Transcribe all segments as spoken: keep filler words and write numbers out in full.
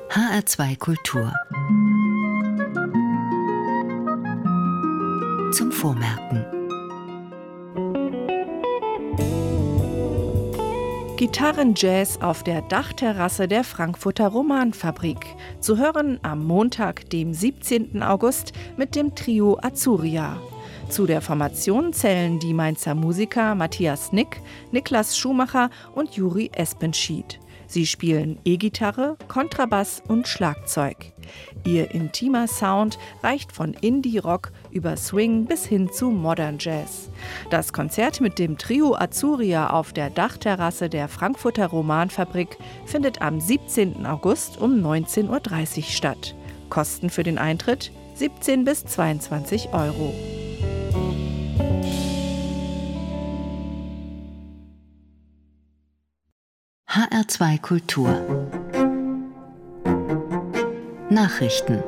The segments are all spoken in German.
H R zwei Kultur. Zum Vormerken. Gitarrenjazz auf der Dachterrasse der Frankfurter Romanfabrik. Zu hören am Montag, dem siebzehnten August, mit dem Trio Azuria. Zu der Formation zählen die Mainzer Musiker Matthias Nick, Niklas Schumacher und Juri Espenschied. Sie spielen E-Gitarre, Kontrabass und Schlagzeug. Ihr intimer Sound reicht von Indie-Rock über Swing bis hin zu Modern Jazz. Das Konzert mit dem Trio Azuria auf der Dachterrasse der Frankfurter Romanfabrik findet am siebzehnten August um neunzehn Uhr dreißig statt. Kosten für den Eintritt siebzehn bis zweiundzwanzig Euro. H R zwei Kultur. Nachrichten.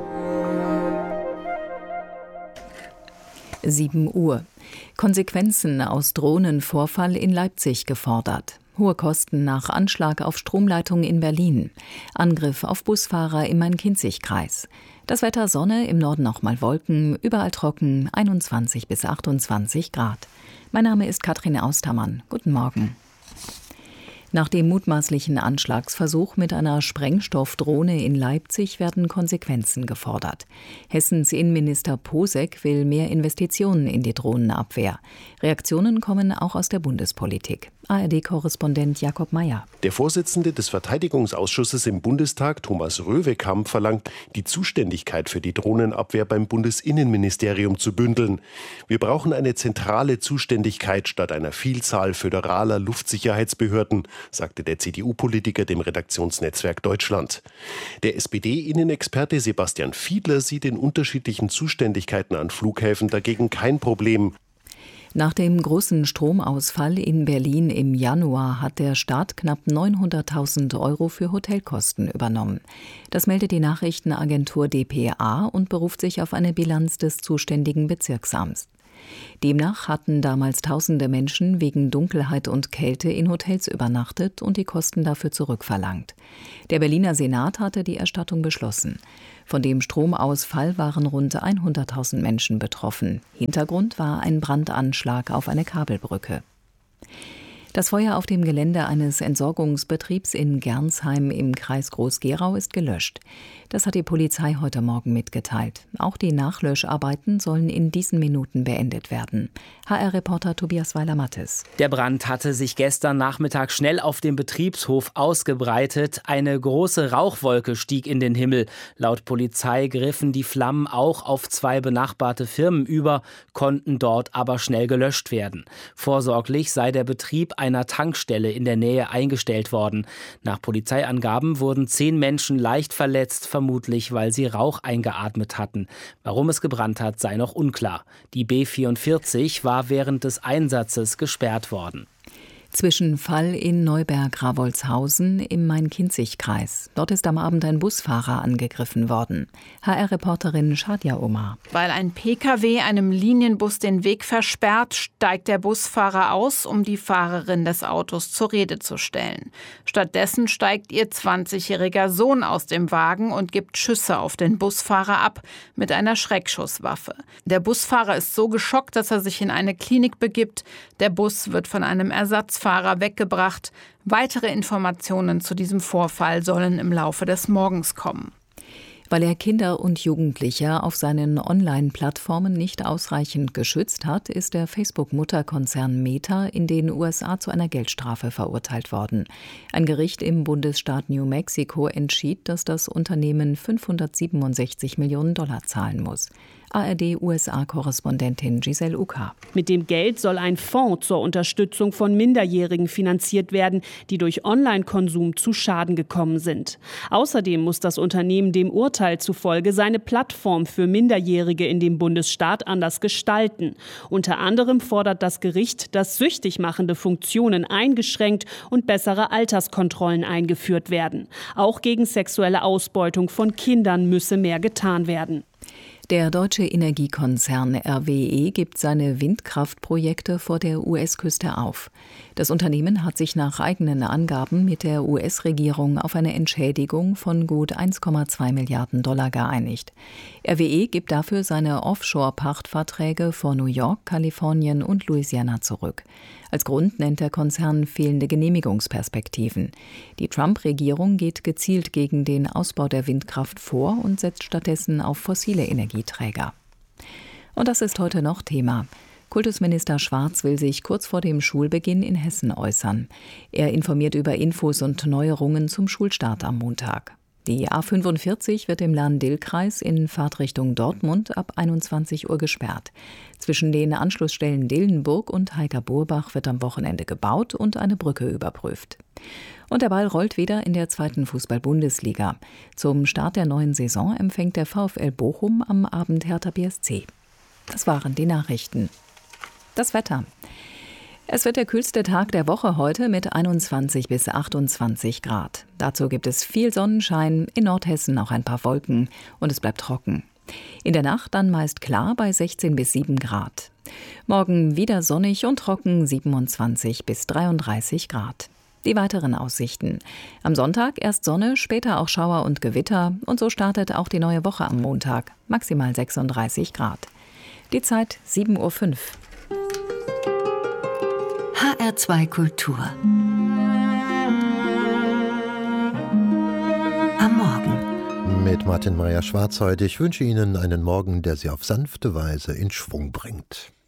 sieben Uhr. Konsequenzen aus Drohnenvorfall in Leipzig gefordert. Hohe Kosten nach Anschlag auf Stromleitung in Berlin. Angriff auf Busfahrer im Main-Kinzig-Kreis. Das Wetter Sonne, im Norden auch mal Wolken, überall trocken, einundzwanzig bis achtundzwanzig Grad. Mein Name ist Katrin Austermann. Guten Morgen. Nach dem mutmaßlichen Anschlagsversuch mit einer Sprengstoffdrohne in Leipzig werden Konsequenzen gefordert. Hessens Innenminister Posek will mehr Investitionen in die Drohnenabwehr. Reaktionen kommen auch aus der Bundespolitik. A R D-Korrespondent Jakob Mayer. Der Vorsitzende des Verteidigungsausschusses im Bundestag, Thomas Röwekamp, verlangt, die Zuständigkeit für die Drohnenabwehr beim Bundesinnenministerium zu bündeln. Wir brauchen eine zentrale Zuständigkeit statt einer Vielzahl föderaler Luftsicherheitsbehörden, sagte der C D U-Politiker dem Redaktionsnetzwerk Deutschland. Der S P D-Innenexperte Sebastian Fiedler sieht in unterschiedlichen Zuständigkeiten an Flughäfen dagegen kein Problem. Nach dem großen Stromausfall in Berlin im Januar hat der Staat knapp neunhunderttausend Euro für Hotelkosten übernommen. Das meldet die Nachrichtenagentur D P A und beruft sich auf eine Bilanz des zuständigen Bezirksamts. Demnach hatten damals tausende Menschen wegen Dunkelheit und Kälte in Hotels übernachtet und die Kosten dafür zurückverlangt. Der Berliner Senat hatte die Erstattung beschlossen. Von dem Stromausfall waren rund hunderttausend Menschen betroffen. Hintergrund war ein Brandanschlag auf eine Kabelbrücke. Das Feuer auf dem Gelände eines Entsorgungsbetriebs in Gernsheim im Kreis Groß-Gerau ist gelöscht. Das hat die Polizei heute Morgen mitgeteilt. Auch die Nachlöscharbeiten sollen in diesen Minuten beendet werden. H R-Reporter Tobias Weiler-Mattes. Der Brand hatte sich gestern Nachmittag schnell auf dem Betriebshof ausgebreitet. Eine große Rauchwolke stieg in den Himmel. Laut Polizei griffen die Flammen auch auf zwei benachbarte Firmen über, konnten dort aber schnell gelöscht werden. Vorsorglich sei der Betrieb einer Tankstelle in der Nähe eingestellt worden. Nach Polizeiangaben wurden zehn Menschen leicht verletzt, vermutlich weil sie Rauch eingeatmet hatten. Warum es gebrannt hat, sei noch unklar. Die B vierundvierzig war während des Einsatzes gesperrt worden. Zwischenfall in Neuberg-Ravolzhausen im Main-Kinzig-Kreis. Dort ist am Abend ein Busfahrer angegriffen worden. H R-Reporterin Shadia Omar. Weil ein P K W einem Linienbus den Weg versperrt, steigt der Busfahrer aus, um die Fahrerin des Autos zur Rede zu stellen. Stattdessen steigt ihr zwanzigjähriger Sohn aus dem Wagen und gibt Schüsse auf den Busfahrer ab mit einer Schreckschusswaffe. Der Busfahrer ist so geschockt, dass er sich in eine Klinik begibt. Der Bus wird von einem Ersatzfahrer weggebracht. Weitere Informationen zu diesem Vorfall sollen im Laufe des Morgens kommen. Weil er Kinder und Jugendliche auf seinen Online-Plattformen nicht ausreichend geschützt hat, ist der Facebook-Mutterkonzern Meta in den U S A zu einer Geldstrafe verurteilt worden. Ein Gericht im Bundesstaat New Mexico entschied, dass das Unternehmen fünfhundertsiebenundsechzig Millionen Dollar zahlen muss. A R D-U S A-Korrespondentin Giselle Uka. Mit dem Geld soll ein Fonds zur Unterstützung von Minderjährigen finanziert werden, die durch Online-Konsum zu Schaden gekommen sind. Außerdem muss das Unternehmen dem Urteil zufolge seine Plattform für Minderjährige in dem Bundesstaat anders gestalten. Unter anderem fordert das Gericht, dass süchtig machende Funktionen eingeschränkt und bessere Alterskontrollen eingeführt werden. Auch gegen sexuelle Ausbeutung von Kindern müsse mehr getan werden. Der deutsche Energiekonzern R W E gibt seine Windkraftprojekte vor der U S-Küste auf. Das Unternehmen hat sich nach eigenen Angaben mit der U S-Regierung auf eine Entschädigung von gut eins Komma zwei Milliarden Dollar geeinigt. R W E gibt dafür seine Offshore-Pachtverträge vor New York, Kalifornien und Louisiana zurück. Als Grund nennt der Konzern fehlende Genehmigungsperspektiven. Die Trump-Regierung geht gezielt gegen den Ausbau der Windkraft vor und setzt stattdessen auf fossile Energieträger. Und das ist heute noch Thema. Kultusminister Schwarz will sich kurz vor dem Schulbeginn in Hessen äußern. Er informiert über Infos und Neuerungen zum Schulstart am Montag. Die A fünfundvierzig wird im Lahn-Dill-Kreis in Fahrtrichtung Dortmund ab einundzwanzig Uhr gesperrt. Zwischen den Anschlussstellen Dillenburg und Heiter-Burbach wird am Wochenende gebaut und eine Brücke überprüft. Und der Ball rollt wieder in der zweiten Fußball-Bundesliga. Zum Start der neuen Saison empfängt der VfL Bochum am Abend Hertha B S C. Das waren die Nachrichten. Das Wetter. Es wird der kühlste Tag der Woche heute mit einundzwanzig bis achtundzwanzig Grad. Dazu gibt es viel Sonnenschein, in Nordhessen auch ein paar Wolken und es bleibt trocken. In der Nacht dann meist klar bei sechzehn bis sieben Grad. Morgen wieder sonnig und trocken, siebenundzwanzig bis dreiunddreißig Grad. Die weiteren Aussichten. Am Sonntag erst Sonne, später auch Schauer und Gewitter und so startet auch die neue Woche am Montag, maximal sechsunddreißig Grad. Die Zeit sieben Uhr fünf. H R zwei Kultur. Am Morgen. Mit Martin Meyer-Schwarz heute. Ich wünsche Ihnen einen Morgen, der Sie auf sanfte Weise in Schwung bringt.